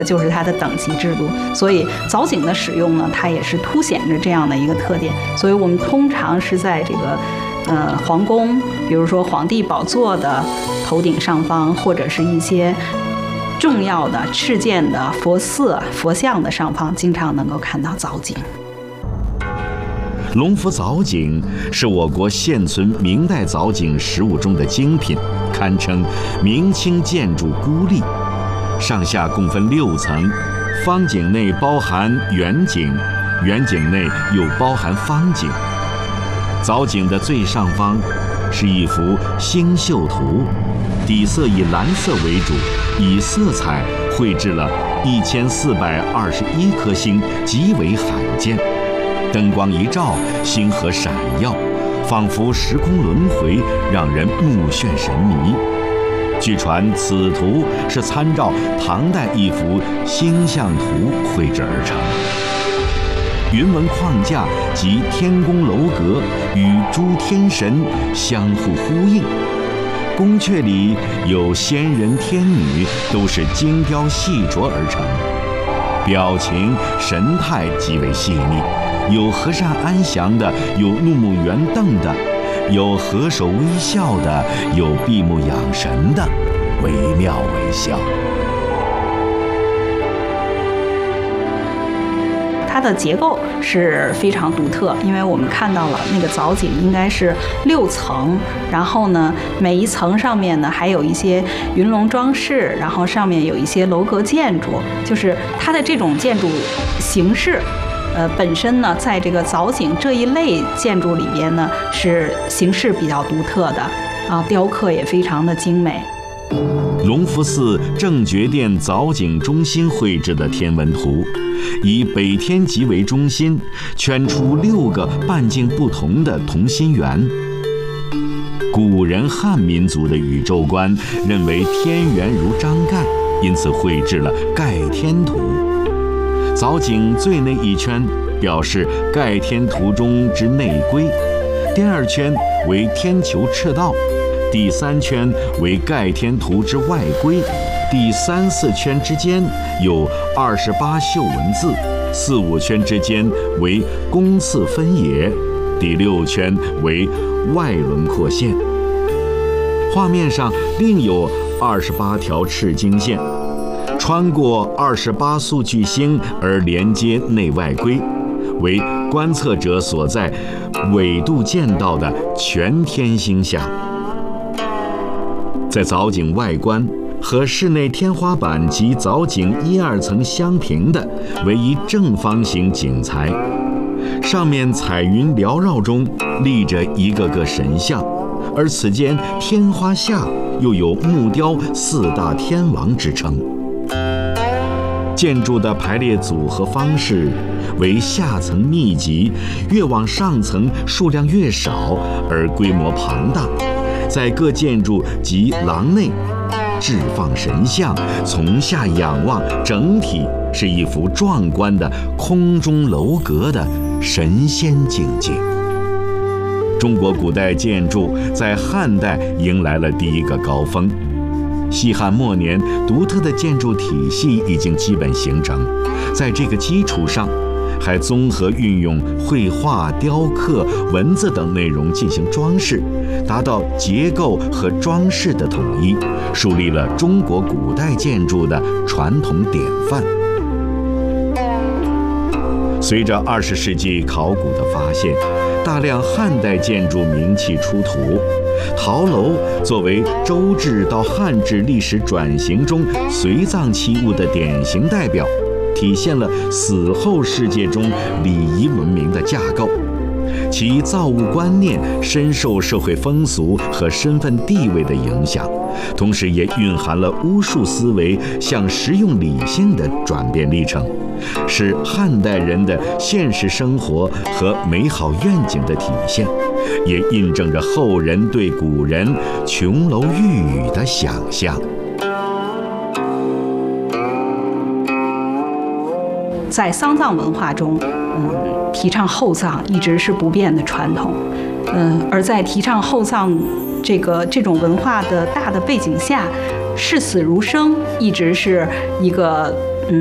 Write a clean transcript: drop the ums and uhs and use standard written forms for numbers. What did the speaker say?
就是它的等级制度。所以藻井的使用呢，它也是凸显着这样的一个特点。所以我们通常是在这个皇宫，比如说皇帝宝座的头顶上方，或者是一些重要的敕建的佛寺、佛像的上方，经常能够看到藻井。 隆福藻井是我国现存明代藻井实物中的精品，堪称明清建筑孤立。上下共分6层，方井内包含圆井，圆井内又包含方井。藻井的最上方是一幅星宿图，底色以蓝色为主，以色彩绘制了1421颗星，极为罕见。灯光一照，星河闪耀，仿佛时空轮回，让人目眩神迷。据传，此图是参照唐代一幅星象图绘制而成。云纹框架及天宫楼阁与诸天神相互呼应，宫阙里有仙人天女，都是精雕细琢而成，表情神态极为细腻，有和善安详的，有怒目圆瞪的，有合手微笑的，有闭目养神的，惟妙惟肖。 它的结构是非常独特，因为我们看到了那个藻井应该是6层，然后呢，每一层上面呢还有一些云龙装饰，然后上面有一些楼阁建筑，就是它的这种建筑形式，本身呢，在这个藻井这一类建筑里边呢，是形式比较独特的啊，雕刻也非常的精美。 隆福寺正觉殿藻井中心绘制的天文图，以北天极为中心，圈出6个半径不同的同心圆。古人汉民族的宇宙观认为天圆如张盖，因此绘制了盖天图。藻井最内一圈表示盖天图中之内龟，第2圈为天球赤道，第3圈为盖天图之外龟，第3、4圈之间有28绣文字，4、5圈之间为宫次分野，第6圈为外轮廓线。画面上另有28条赤经线，穿过28宿巨星而连接内外龟，为观测者所在纬度见到的全天星象。在藻井外观和室内天花板及藻井1、2层相平的为一正方形井材，上面彩云缭绕中立着一个个神像，而此间天花下又有木雕4大天王之称。建筑的排列组合方式为下层密集，越往上层数量越少，而规模庞大。在各建筑及廊内置放神像，从下仰望，整体是一幅壮观的空中楼阁的神仙境界。中国古代建筑在汉代迎来了第一个高峰。西汉末年，独特的建筑体系已经基本形成，在这个基础上，还综合运用绘画、雕刻、文字等内容进行装饰，达到结构和装饰的统一，树立了中国古代建筑的传统典范。随着20世纪考古的发现，大量汉代建筑名器出土。陶楼作为周制到汉制历史转型中随葬器物的典型代表，体现了死后世界中礼仪文明的架构。其造物观念深受社会风俗和身份地位的影响，同时也蕴含了巫术思维向实用理性的转变历程，是汉代人的现实生活和美好愿景的体现，也印证着后人对古人琼楼玉宇的想象。 在丧葬文化中，提倡厚葬一直是不变的传统。而在提倡厚葬这种文化的大的背景下，视死如生一直是一个